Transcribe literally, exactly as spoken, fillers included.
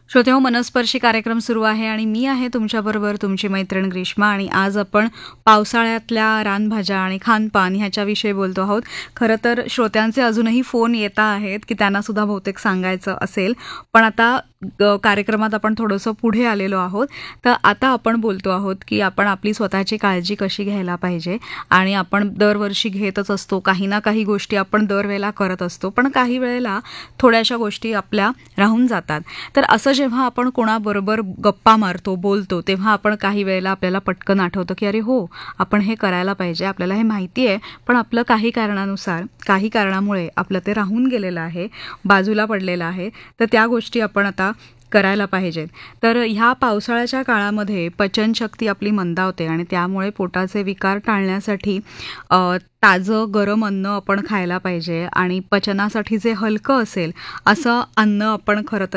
श्रोतेहो, मनस्पर्शी कार्यक्रम सुरू आहे आणि मी आहे तुमच्याबरोबर तुमची मैत्रीण ग्रीष्मा. आणि आज आपण पावसाळ्यातल्या रानभाज्या आणि खानपान ह्याच्याविषयी बोलतो आहोत. खरं तर श्रोत्यांचे अजूनही फोन येत आहेत की त्यांना सुद्धा बहुतेक सांगायचं असेल, पण आता ग- कार्यक्रमात आपण थोडंसं पुढे आलेलो आहोत. तर आता आपण बोलतो आहोत की आपण आपली स्वतःची काळजी कशी घ्यायला पाहिजे. आणि आपण दरवर्षी घेतच असतो, काही ना काही गोष्टी आपण दरवेळेला करत असतो, पण काही वेळेला थोड्याशा गोष्टी आपल्या राहून जातात. तर असं जेव्हा आपण कोणाबरोबर गप्पा मारतो, बोलतो, तेव्हा आपण काही वेळेला आपल्याला पटकन आठवतं की अरे हो, आपण हे करायला पाहिजे, आपल्याला हे माहिती आहे, पण आपलं काही कारणानुसार काही कारणामुळे आपलं ते राहून गेलेलं आहे, बाजूला पडलेलं आहे. तर त्या गोष्टी आपण आता करायला पाहिजेत. तर ह्या पावसाळ्याच्या काळामध्ये पचनशक्ती आपली मंदावते आणि त्यामुळे पोटाचे विकार टाळण्यासाठी अ, ताजं गरम अन्न आपण खायला पाहिजे आणि पचनासाठी जे हलकं असेल असं अन्न आपण खरं तर